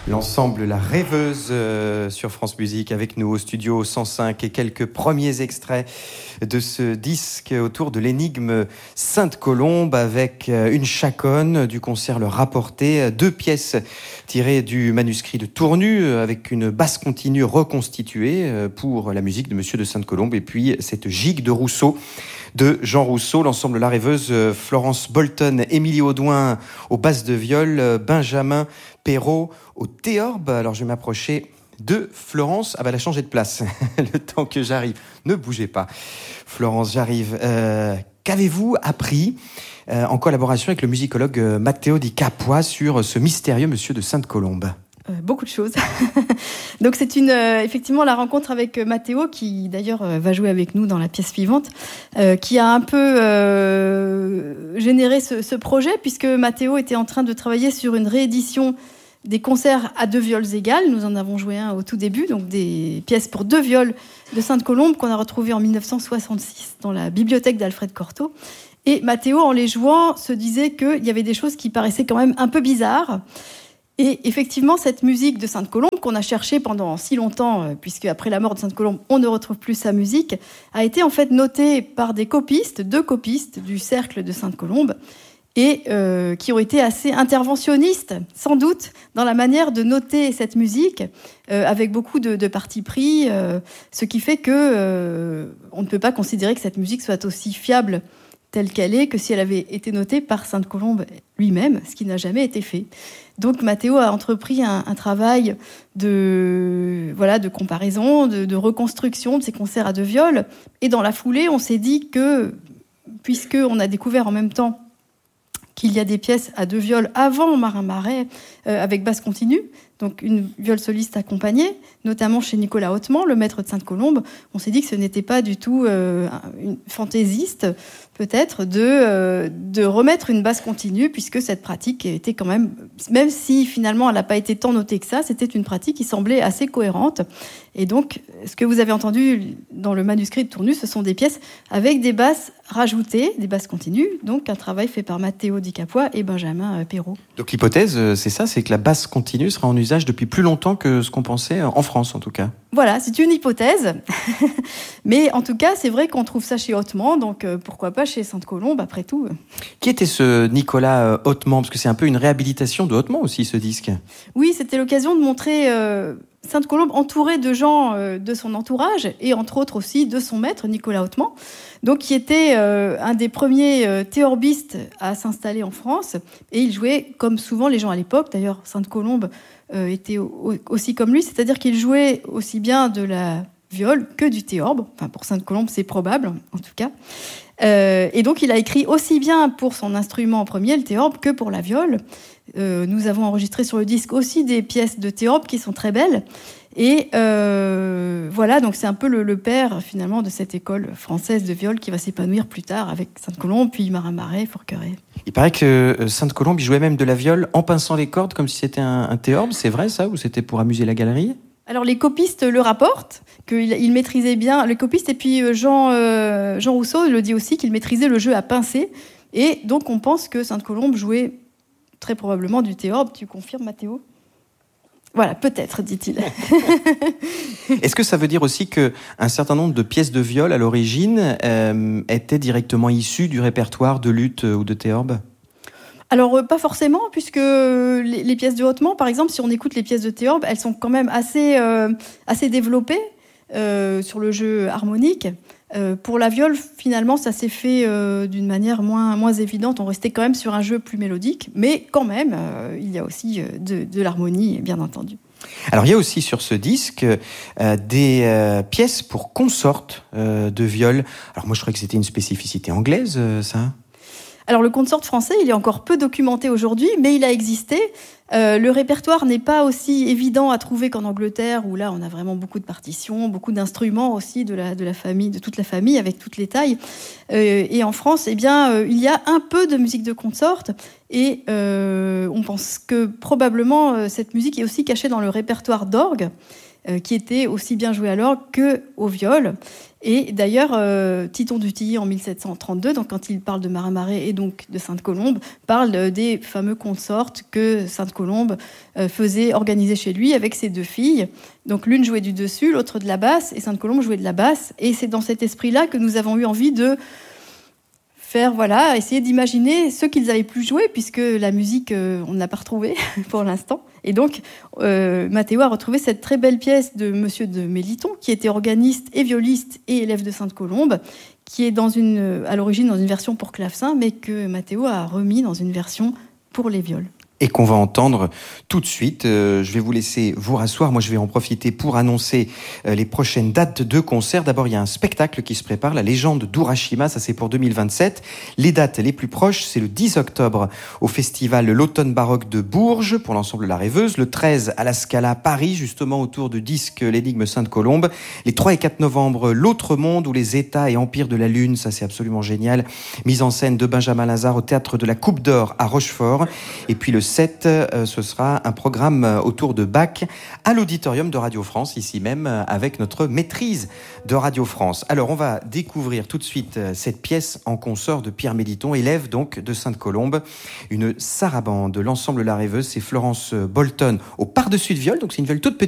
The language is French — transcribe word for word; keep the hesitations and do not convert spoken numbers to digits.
L'ensemble La Rêveuse euh, sur France Musique avec nous au studio cent cinq et quelques premiers extraits de ce disque autour de l'énigme Sainte-Colombe avec euh, une chaconne du concert Le Rapporté, deux pièces tirées du manuscrit de Tournu avec une basse continue reconstituée euh, pour la musique de Monsieur de Sainte-Colombe et puis cette gigue de Rousseau de Jean Rousseau, l'ensemble La Rêveuse, Florence Bolton, Émilie Audouin aux basses de viol, Benjamin Perrault au théorbe. Alors je vais m'approcher de Florence. Ah bah elle a changé de place le temps que j'arrive. Ne bougez pas. Florence, j'arrive. Euh, qu'avez-vous appris euh, en collaboration avec le musicologue euh, Matteo Di Capua sur ce mystérieux Monsieur de Sainte-Colombe ? Euh, beaucoup de choses. Donc c'est une euh, effectivement la rencontre avec euh, Matteo qui d'ailleurs euh, va jouer avec nous dans la pièce suivante, euh, qui a un peu euh, généré ce, ce projet puisque Matteo était en train de travailler sur une réédition des concerts à deux viols égales. Nous en avons joué un au tout début, donc des pièces pour deux viols de Sainte-Colombe qu'on a retrouvées en dix-neuf cent soixante-six dans la bibliothèque d'Alfred Cortot. Et Matteo, en les jouant, se disait qu'il y avait des choses qui paraissaient quand même un peu bizarres. Et effectivement, cette musique de Sainte-Colombe, qu'on a cherchée pendant si longtemps, puisque après la mort de Sainte-Colombe, on ne retrouve plus sa musique, a été en fait notée par des copistes, deux copistes du cercle de Sainte-Colombe, et euh, qui ont été assez interventionnistes, sans doute, dans la manière de noter cette musique, euh, avec beaucoup de, de parti pris, euh, ce qui fait que euh, on ne peut pas considérer que cette musique soit aussi fiable telle qu'elle est que si elle avait été notée par Sainte-Colombe lui-même, ce qui n'a jamais été fait. Donc Matteo a entrepris un, un travail de, voilà, de comparaison, de, de reconstruction de ces concerts à deux viols. Et dans la foulée, on s'est dit que, puisqu'on a découvert en même temps qu'il y a des pièces à deux viols avant Marin Marais, euh, avec basse continue, donc une viole soliste accompagnée, notamment chez Nicolas Hautement, le maître de Sainte-Colombe, on s'est dit que ce n'était pas du tout euh, une fantaisiste, peut-être, de, euh, de remettre une basse continue, puisque cette pratique était quand même, même si finalement elle n'a pas été tant notée que ça, c'était une pratique qui semblait assez cohérente. Et donc, ce que vous avez entendu dans le manuscrit de Tournu, ce sont des pièces avec des basses rajoutées, des basses continues, donc un travail fait par Matteo Di Capua et Benjamin Perrault. Donc l'hypothèse, c'est ça, c'est que la basse continue sera en usage depuis plus longtemps que ce qu'on pensait, en France en tout cas. Voilà, c'est une hypothèse, mais en tout cas, c'est vrai qu'on trouve ça chez Hautement, donc euh, pourquoi pas chez Sainte-Colombe, après tout. Qui était ce Nicolas Hautement ? Parce que c'est un peu une réhabilitation de Hautement aussi, ce disque. Oui, c'était l'occasion de montrer euh, Sainte-Colombe entourée de gens euh, de son entourage, et entre autres aussi de son maître, Nicolas Hautement, donc qui était euh, un des premiers euh, théorbistes à s'installer en France, et il jouait, comme souvent les gens à l'époque, d'ailleurs Sainte-Colombe euh, était au- aussi comme lui, c'est-à-dire qu'il jouait aussi bien de la viole que du théorbe, enfin pour Sainte-Colombe c'est probable en tout cas, euh, et donc il a écrit aussi bien pour son instrument en premier, le théorbe, que pour la viole. Euh, nous avons enregistré sur le disque aussi des pièces de théorbe qui sont très belles. Et euh, voilà, donc c'est un peu le, le père finalement de cette école française de viole qui va s'épanouir plus tard avec Sainte-Colombe, puis Marin Marais, Forqueray. Il paraît que Sainte-Colombe, il jouait même de la viole en pinçant les cordes comme si c'était un, un théorbe. C'est vrai ça, ou c'était pour amuser la galerie ? Alors les copistes le rapportent, qu'il il maîtrisait bien, le copiste, et puis Jean, euh, Jean Rousseau le dit aussi qu'il maîtrisait le jeu à pincer. Et donc on pense que Sainte-Colombe jouait très probablement du théorbe. Tu confirmes, Matteo ? Voilà, peut-être, dit-il. Est-ce que ça veut dire aussi qu'un certain nombre de pièces de viol, à l'origine, euh, étaient directement issues du répertoire de luth ou de théorbe ? Alors, euh, pas forcément, puisque les, les pièces de Hautement, par exemple, si on écoute les pièces de théorbe, elles sont quand même assez, euh, assez développées euh, sur le jeu harmonique. Euh, pour la viole, finalement, ça s'est fait euh, d'une manière moins, moins évidente. On restait quand même sur un jeu plus mélodique, mais quand même, euh, il y a aussi euh, de, de l'harmonie, bien entendu. Alors, il y a aussi sur ce disque euh, des euh, pièces pour consortes euh, de viol. Alors, moi, je croyais que c'était une spécificité anglaise, euh, ça. Alors, le consort français, il est encore peu documenté aujourd'hui, mais il a existé. Euh, le répertoire n'est pas aussi évident à trouver qu'en Angleterre, où là, on a vraiment beaucoup de partitions, beaucoup d'instruments aussi de la, de la famille, de toute la famille, avec toutes les tailles. Euh, et en France, eh bien, euh, il y a un peu de musique de consort, et euh, on pense que probablement euh, cette musique est aussi cachée dans le répertoire d'orgue. euh, qui était aussi bien joué à l'orgue que au viol. Et d'ailleurs, euh, Titon d'Utilly, en mille sept cent trente-deux, donc quand il parle de Maramaré et donc de Sainte-Colombe, parle des fameux consorts que Sainte-Colombe euh, faisait organiser chez lui avec ses deux filles. Donc l'une jouait du dessus, l'autre de la basse, et Sainte-Colombe jouait de la basse. Et c'est dans cet esprit-là que nous avons eu envie de faire, voilà, essayer d'imaginer ce qu'ils avaient pu jouer, puisque la musique, euh, on n'a pas retrouvé pour l'instant. Et donc, euh, Mathéo a retrouvé cette très belle pièce de Monsieur de Méliton, qui était organiste et violiste et élève de Sainte-Colombe, qui est dans une, à l'origine dans une version pour clavecin, mais que Mathéo a remis dans une version pour les viols. Et qu'on va entendre tout de suite. Euh, je vais vous laisser vous rasseoir. Moi, je vais en profiter pour annoncer euh, les prochaines dates de concert. D'abord, il y a un spectacle qui se prépare, La légende d'Urashima. Ça, c'est pour deux mille vingt-sept. Les dates les plus proches, c'est le dix octobre au festival L'Automne Baroque de Bourges pour l'ensemble La Rêveuse. Le treize à la Scala Paris, justement autour du disque L'énigme Sainte-Colombe. Les trois et quatre novembre, L'Autre Monde ou les États et Empires de la Lune. Ça, c'est absolument génial. Mise en scène de Benjamin Lazare au théâtre de la Coupe d'Or à Rochefort. Et puis le sept, euh, ce sera un programme autour de Bach à l'auditorium de Radio France, ici même, avec notre maîtrise de Radio France. Alors, on va découvrir tout de suite cette pièce en consort de Pierre Méliton, élève donc de Sainte-Colombe, une sarabande. L'ensemble La Rêveuse, c'est Florence Bolton au par-dessus de viol, donc c'est une viole toute petite.